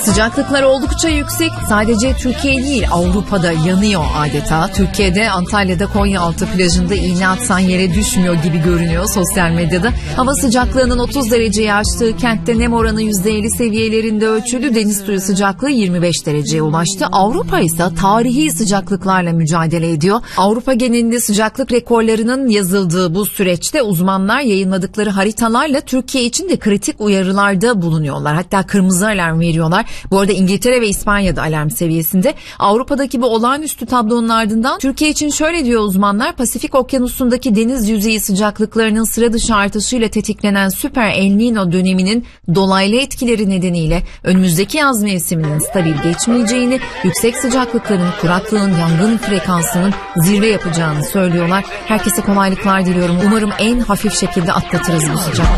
Sıcaklıklar oldukça yüksek. Sadece Türkiye değil, Avrupa'da yanıyor adeta. Türkiye'de Antalya'da Konyaaltı plajında iğne atsan yere düşmüyor gibi görünüyor sosyal medyada. Hava sıcaklığının 30 dereceyi aştığı kentte nem oranı %50 seviyelerinde ölçüldü. Deniz suyu sıcaklığı 25 dereceye ulaştı. Avrupa ise tarihi sıcaklıklarla mücadele ediyor. Avrupa genelinde sıcaklık rekorlarının yazıldığı bu süreçte uzmanlar yayınladıkları haritalarla Türkiye için de kritik uyarılarda bulunuyorlar. Hatta kırmızı alarm veriyorlar. Bu arada İngiltere ve İspanya'da alarm seviyesinde. Avrupa'daki bu olağanüstü tablonun ardından Türkiye için şöyle diyor uzmanlar: Pasifik Okyanusu'ndaki deniz yüzeyi sıcaklıklarının sıra dışı artışıyla tetiklenen Süper El Niño döneminin dolaylı etkileri nedeniyle önümüzdeki yaz mevsiminin stabil geçmeyeceğini, yüksek sıcaklıkların, kuraklığın, yangın frekansının zirve yapacağını söylüyorlar. Herkese kolaylıklar diliyorum. Umarım en hafif şekilde atlatırız bu sıcaklığı.